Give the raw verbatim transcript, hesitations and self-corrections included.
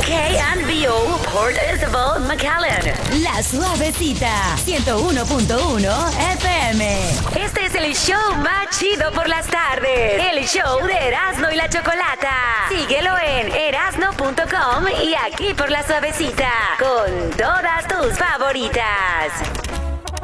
K and B O Port Isabel, McAllen. La Suavecita, ciento uno punto uno F M. Este es el show más chido por las tardes. El show de Erasmo y la Chocolata. Síguelo en erasno punto com y aquí por La Suavecita. Con todas tus favoritas.